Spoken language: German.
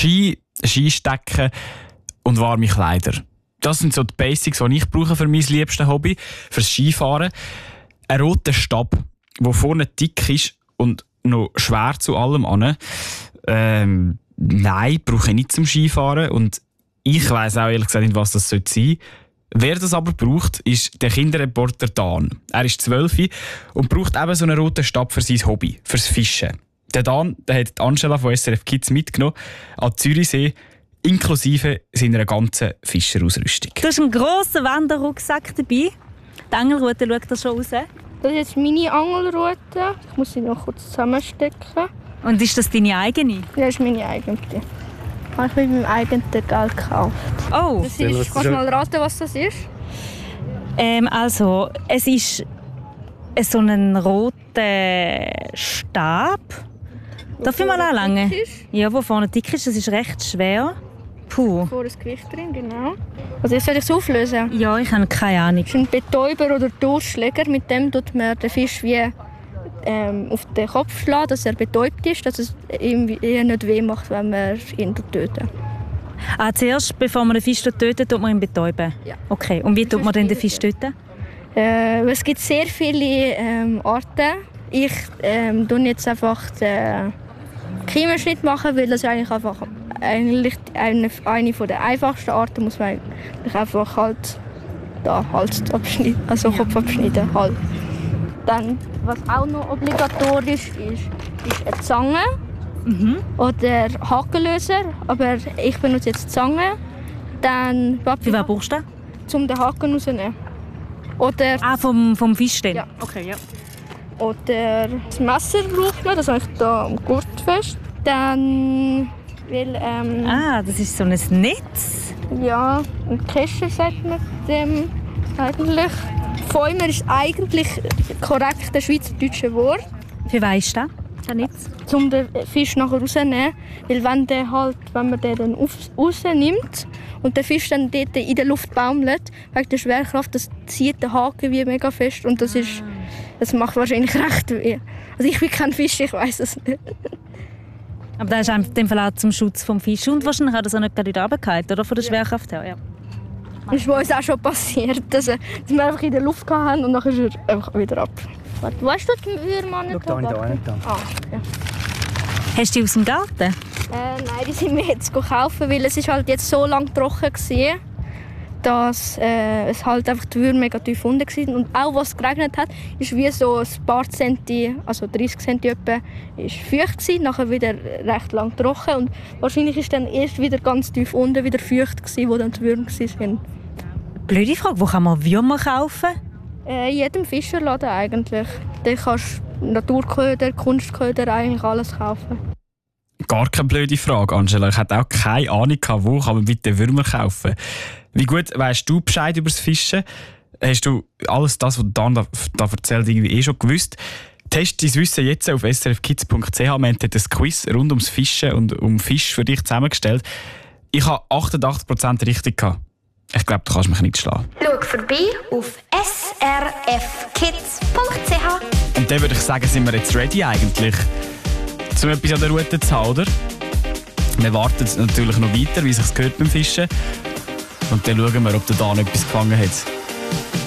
Skistecken und warme Kleider. Das sind so die Basics, die ich brauche für mein liebstes Hobby, fürs Skifahren. Ein roter Stab, der vorne dick ist und noch schwer zu allem an. Nein, brauche ich nicht zum Skifahren. Und ich weiss auch ehrlich gesagt nicht, was das sein sollte. Wer das aber braucht, ist der Kinderreporter Dan. Er ist 12 und braucht eben so einen roten Stab für sein Hobby, fürs Fischen. Der Dan, der hat Angela von SRF Kids mitgenommen an Zürichsee, inklusive seiner ganzen Fischerausrüstung. Du hast einen grossen Wanderrucksack dabei. Die Angelrute schaut da schon raus. Das ist jetzt meine Angelrute. Ich muss sie noch kurz zusammenstecken. Und ist das deine eigene? Ja, das ist meine eigene. Habe ich mit meinem eigenen Geld gekauft. Oh! Das ist, kannst du mal raten, was das ist? Also, es ist so ein roter Stab. Darf ich mal anlangen? Ja, wo vorne dick ist. Das ist recht schwer. Puh. Vor das Gewicht drin, genau. Also jetzt soll ich es auflösen? Ja, ich habe keine Ahnung. Das ist ein Betäuber oder Durchschläger. Mit dem tut man den Fisch wie auf den Kopf schlagen, dass er betäubt ist, dass es ihm nicht weh macht, wenn man ihn tötet. Zuerst, bevor man den Fisch tötet, tut man ihn betäuben? Ja. Okay. Und wie tut man denn den Fisch töten? Es gibt sehr viele Arten. Ich tue jetzt einfach den Kiemenschnitt machen, weil das eigentlich eine der einfachsten Arten muss man einfach halt da Hals abschneiden, also Kopf abschneiden. Halt. Dann, was auch noch obligatorisch ist eine Zange oder Hakenlöser, aber ich benutze jetzt Zange. Dann Für was brauchst du? Um den Haken rauszunehmen. Oder vom Fisch dann? Ja. Okay, ja. Oder das Messer braucht man, das habe ich hier am Gurt fest. Dann das ist so ein Netz? Ja, ein Kescher sagt man dem eigentlich. Fäumer ist eigentlich korrekt das schweizerdeutsche Wort. Wie weisst du das? Um den Fisch nachher rauszunehmen. Weil wenn man den dann rausnimmt und der Fisch dann dort in der Luft baumelt, wegen der Schwerkraft, das zieht den Haken wie mega fest und das macht wahrscheinlich recht weh. Also ich bin kein Fisch, ich weiss es nicht. Aber das ist einfach in dem Fall auch zum Schutz vom Fisch. Und wahrscheinlich hat das auch nicht gerade runtergefallen, oder? Von der Schwerkraft her, ja. Das ist uns auch schon passiert, dass wir einfach in der Luft hatten und dann ist er einfach wieder ab. Weißt du, den Würmer nicht? Schau, da nicht da. Okay. Hast du die aus dem Garten? Nein, die sind wir jetzt kaufen, weil es ist halt jetzt so lange trocken war, dass es halt einfach die Würmer mega tief unten waren. Und auch, was es geregnet hat, ist wie so ein paar Zenti, also 30 Centi etwa, ist feucht gewesen, nachher wieder recht lang trocken und wahrscheinlich ist dann erst wieder ganz tief unten wieder feucht gewesen, wo dann die Würmer waren. Blöde Frage, wo kann man Würmer kaufen? In jedem Fischerladen eigentlich. Da kannst du Naturköder, Kunstköder, eigentlich alles kaufen. Gar keine blöde Frage, Angela. Ich hatte auch keine Ahnung, wo kann man bitte Würmer kaufen. Wie gut weisst du Bescheid über das Fischen? Hast du alles das, was Dan da erzählt, irgendwie schon gewusst? Test dein Wissen jetzt auf srfkids.ch. Wir haben ein Quiz rund ums Fischen und um Fisch für dich zusammengestellt. Ich habe 88% richtig gehabt. Ich glaube, du kannst mich nicht schlagen. Schau vorbei auf srfkids.ch. Und dann würde ich sagen, sind wir jetzt ready eigentlich, um etwas an der Route zu haben, oder? Wir warten natürlich noch weiter, wie es sich gehört beim Fischen. Und dann schauen wir, ob der Dan etwas gefangen hat.